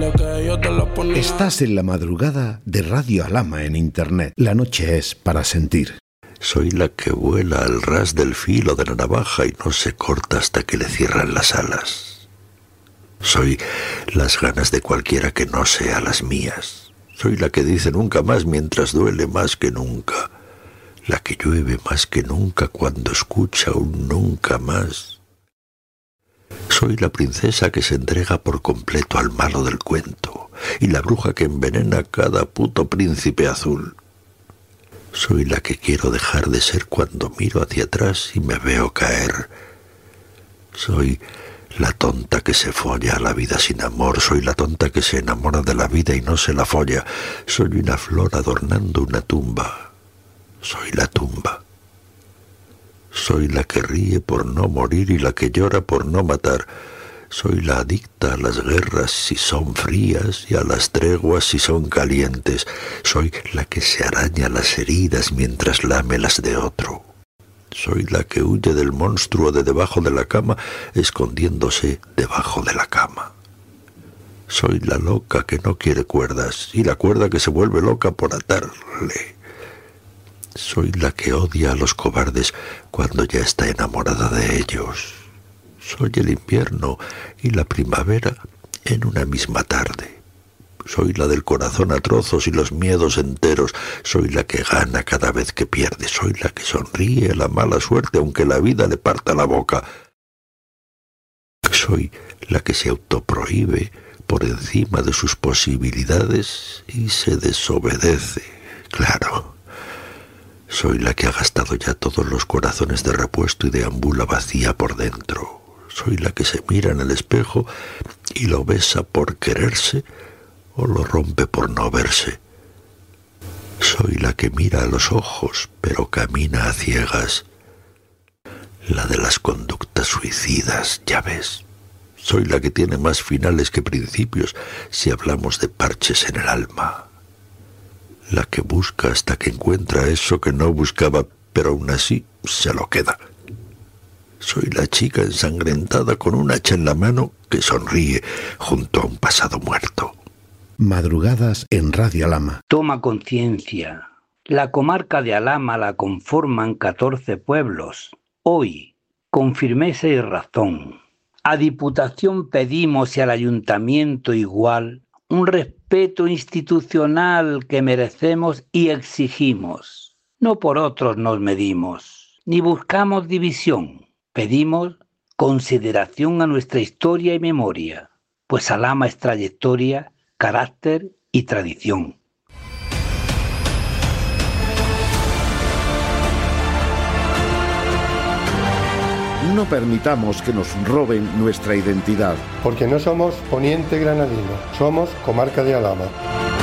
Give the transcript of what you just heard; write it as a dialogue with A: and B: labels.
A: dile que yo te lo ponía.
B: Estás en la madrugada de Radio Alhama en Internet. La noche es para sentir.
C: Soy la que vuela al ras del filo de la navaja y no se corta hasta que le cierran las alas. Soy las ganas de cualquiera que no sea las mías. Soy la que dice nunca más mientras duele más que nunca. La que llueve más que nunca cuando escucha un nunca más. Soy la princesa que se entrega por completo al malo del cuento y la bruja que envenena a cada puto príncipe azul. Soy la que quiero dejar de ser cuando miro hacia atrás y me veo caer. Soy la tonta que se folla a la vida sin amor. Soy la tonta que se enamora de la vida y no se la folla. Soy una flor adornando una tumba. Soy la tumba. Soy la que ríe por no morir y la que llora por no matar. Soy la adicta a las guerras si son frías y a las treguas si son calientes. Soy la que se araña las heridas mientras lame las de otro. Soy la que huye del monstruo de debajo de la cama, escondiéndose debajo de la cama. Soy la loca que no quiere cuerdas y la cuerda que se vuelve loca por atarle. Soy la que odia a los cobardes cuando ya está enamorada de ellos. Soy el invierno y la primavera en una misma tarde. Soy la del corazón a trozos y los miedos enteros. Soy la que gana cada vez que pierde. Soy la que sonríe a la mala suerte aunque la vida le parta la boca. Soy la que se autoprohíbe por encima de sus posibilidades y se desobedece. Claro. Soy la que ha gastado ya todos los corazones de repuesto y deambula vacía por dentro. Soy la que se mira en el espejo y lo besa por quererse o lo rompe por no verse. Soy la que mira a los ojos pero camina a ciegas. La de las conductas suicidas, ya ves. Soy la que tiene más finales que principios si hablamos de parches en el alma. La que busca hasta que encuentra eso que no buscaba, pero aún así se lo queda. Soy la chica ensangrentada con un hacha en la mano que sonríe junto a un pasado muerto.
B: Madrugadas en Radio Alhama.
D: Toma conciencia. La comarca de Alhama la conforman 14 pueblos. Hoy, con firmeza y razón, a Diputación pedimos y al Ayuntamiento igual un respeto institucional que merecemos y exigimos. No por otros nos medimos, ni buscamos división. Pedimos consideración a nuestra historia y memoria, pues Alhama es trayectoria, carácter y tradición.
B: No permitamos que nos roben nuestra identidad.
E: Porque no somos Poniente Granadino, somos Comarca de Alhama.